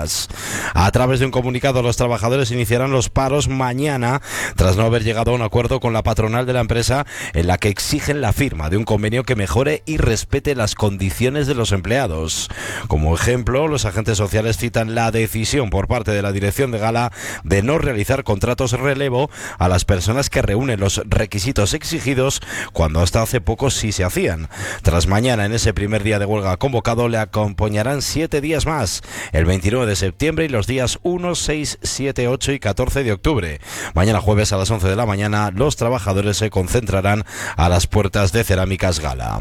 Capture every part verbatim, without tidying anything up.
más. A través de un comunicado, los trabajadores iniciarán los paros mañana tras no haber llegado a un acuerdo con la patronal de la empresa en la que exigen la firma de un convenio que mejore y respete las condiciones de los empleados. Como ejemplo, los agentes sociales citan la decisión por parte de la dirección de Gala de no realizar contratos relevo a las personas que reúnen los requisitos exigidos cuando hasta hace poco sí se hacían. Tras mañana, en ese primer día de huelga convocado, le acompañarán siete días más, el veintinueve de septiembre y los días uno, seis, siete, ocho y catorce de octubre. Mañana jueves a las once de la mañana los trabajadores se concentrarán a las puertas de Cerámicas Gala.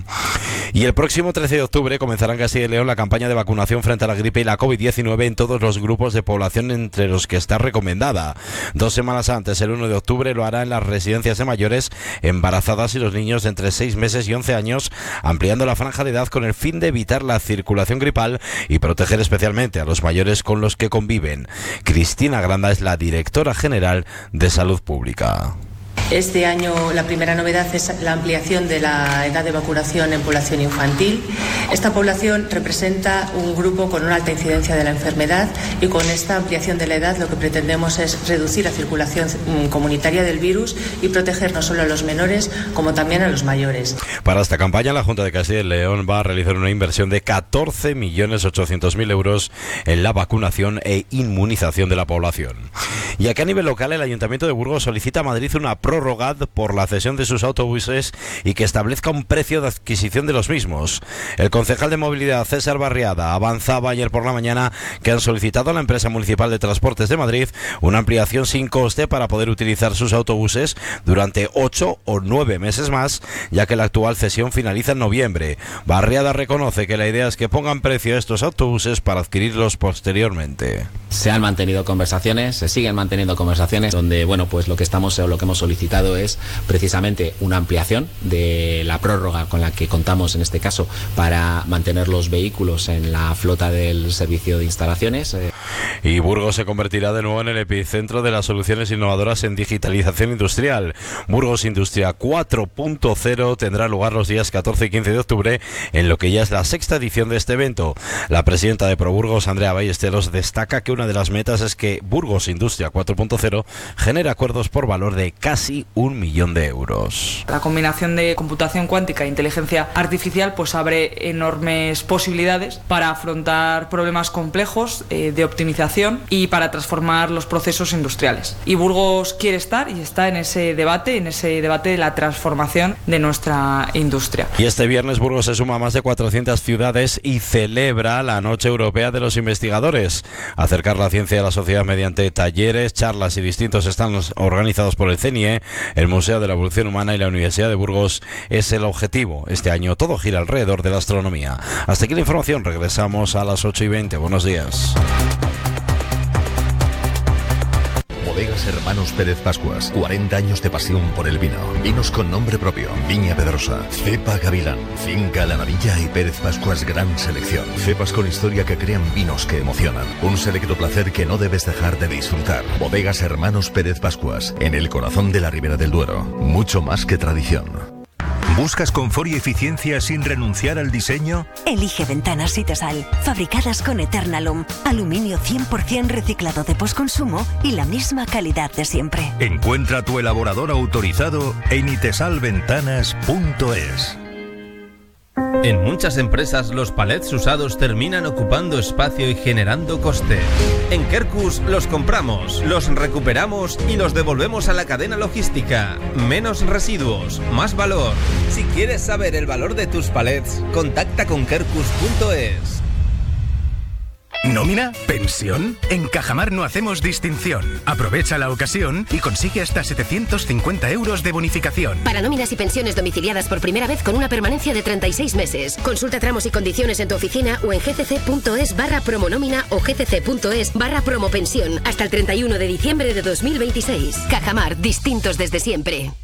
Y el próximo trece de octubre comenzará en Castilla y León la campaña de vacunación frente a la gripe y la COVID diecinueve en todos los grupos de población entre los que está recomendada. Dos semanas antes, el uno de octubre, lo hará en las residencias de mayores, embarazadas y los niños de entre seis meses y once años, ampliando la franja de edad con el fin de evitar la circulación gripal y proteger especialmente a los mayores con los que conviven. Cristina Granda es la directora general de Salud Pública. Este año la primera novedad es la ampliación de la edad de vacunación en población infantil. Esta población representa un grupo con una alta incidencia de la enfermedad y con esta ampliación de la edad lo que pretendemos es reducir la circulación comunitaria del virus y proteger no solo a los menores como también a los mayores. Para esta campaña, la Junta de Castilla y León va a realizar una inversión de catorce millones ochocientos mil euros en la vacunación e inmunización de la población. Y aquí a nivel local, el Ayuntamiento de Burgos solicita a Madrid una prórroga por la cesión de sus autobuses y que establezca un precio de adquisición de los mismos. El concejal de movilidad, César Barriada, avanzaba ayer por la mañana que han solicitado a la empresa municipal de transportes de Madrid una ampliación sin coste para poder utilizar sus autobuses durante ocho o nueve meses más, ya que la actual cesión finaliza en noviembre. Barriada reconoce que la idea es que pongan precio a estos autobuses para adquirirlos posteriormente. Se han mantenido conversaciones, se siguen manteniendo conversaciones donde, bueno, pues lo que estamos o lo que hemos solicitado es precisamente una ampliación de la prórroga con la que contamos en este caso para mantener los vehículos en la flota del servicio de instalaciones. Y Burgos se convertirá de nuevo en el epicentro de las soluciones innovadoras en digitalización industrial. Burgos Industria cuatro punto cero tendrá lugar los días catorce y quince de octubre en lo que ya es la sexta edición de este evento. La presidenta de ProBurgos, Andrea Ballesteros, destaca que una de las metas es que Burgos Industria cuatro punto cero genere acuerdos por valor de casi un millón de euros. La combinación de computación cuántica e inteligencia artificial pues abre enormes posibilidades para afrontar problemas complejos eh, de optimización y para transformar los procesos industriales. Y Burgos quiere estar y está en ese debate, en ese debate de la transformación de nuestra industria. Y este viernes Burgos se suma a más de cuatrocientas ciudades y celebra la Noche Europea de los Investigadores. Acercar la ciencia a la sociedad mediante talleres, charlas y distintos stands organizados por el C N I E, el Museo de la Evolución Humana y la Universidad de Burgos es el objetivo. Este año todo gira alrededor de la astronomía. Hasta aquí la información, regresamos a las ocho y veinte. Buenos días. Bodegas Hermanos Pérez Pascuas, cuarenta años de pasión por el vino. Vinos con nombre propio, Viña Pedrosa, Cepa Gavilán, Finca La Navilla y Pérez Pascuas Gran Selección. Cepas con historia que crean vinos que emocionan. Un selecto placer que no debes dejar de disfrutar. Bodegas Hermanos Pérez Pascuas, en el corazón de la Ribera del Duero. Mucho más que tradición. ¿Buscas confort y eficiencia sin renunciar al diseño? Elige Ventanas Citosal, fabricadas con Eternalum, aluminio cien por ciento reciclado de postconsumo y la misma calidad de siempre. Encuentra tu elaborador autorizado en itesalventanas punto es. En muchas empresas los palets usados terminan ocupando espacio y generando coste. En Quercus los compramos, los recuperamos y los devolvemos a la cadena logística. Menos residuos, más valor. Si quieres saber el valor de tus palets, contacta con quercus punto es. ¿Nómina? ¿Pensión? En Cajamar no hacemos distinción. Aprovecha la ocasión y consigue hasta setecientos cincuenta euros de bonificación. Para nóminas y pensiones domiciliadas por primera vez con una permanencia de treinta y seis meses. Consulta tramos y condiciones en tu oficina o en gcc.es barra promonómina o gcc.es barra promopensión hasta el treinta y uno de diciembre de dos mil veintiséis. Cajamar, distintos desde siempre.